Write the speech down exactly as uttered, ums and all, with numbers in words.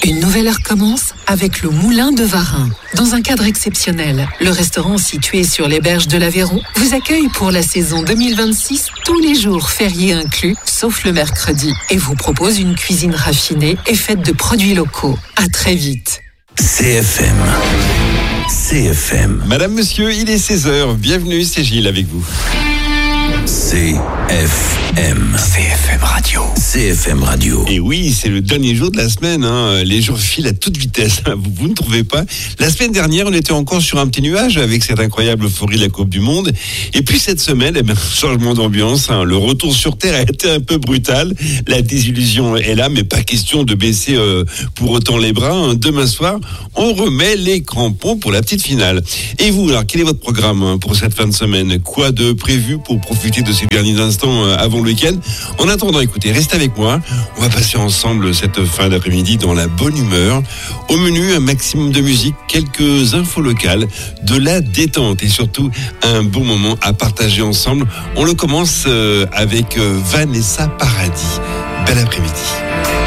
Une nouvelle heure commence avec le Moulin de Varin. Dans un cadre exceptionnel, le restaurant situé sur les berges de l'Aveyron vous accueille pour la saison deux mille vingt-six, tous les jours fériés inclus, sauf le mercredi, et vous propose une cuisine raffinée et faite de produits locaux. À très vite. C F M. C F M. Madame, monsieur, il est seize heures. Bienvenue, c'est Gilles avec vous. C F M. C F M Radio. C F M Radio. Et oui, c'est le dernier jour de la semaine. Hein. Les jours filent à toute vitesse. Vous, vous ne trouvez pas? La semaine dernière, on était encore sur un petit nuage avec cette incroyable euphorie de la Coupe du Monde. Et puis cette semaine, eh bien, changement d'ambiance. Hein. Le retour sur Terre a été un peu brutal. La désillusion est là, mais pas question de baisser euh, pour autant les bras. Hein. Demain soir, on remet les crampons pour la petite finale. Et vous, alors, quel est votre programme hein, pour cette fin de semaine? Quoi de prévu pour profiter de ces derniers instants euh, avant le week-end? En attendant, écoutez, restez avec moi. On va passer ensemble cette fin d'après-midi dans la bonne humeur. Au menu, un maximum de musique, quelques infos locales, de la détente et surtout un bon moment à partager ensemble. On le commence euh, avec euh, Vanessa Paradis. Bel après-midi.